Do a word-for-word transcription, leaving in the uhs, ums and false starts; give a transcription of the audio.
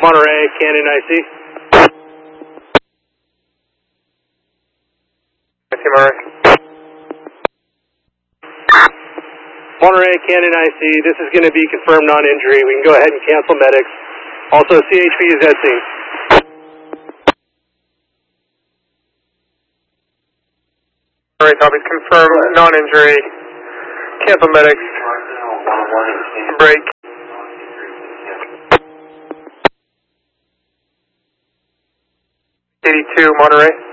Monterey, Canyon I C. I C Monterey. Monterey, Canyon I C, this is going to be confirmed non-injury. We can go ahead and cancel medics. Also, C H P is at scene. Alright, copies, confirm non-injury. Cancel medics. Break. eighty-two, Monterey.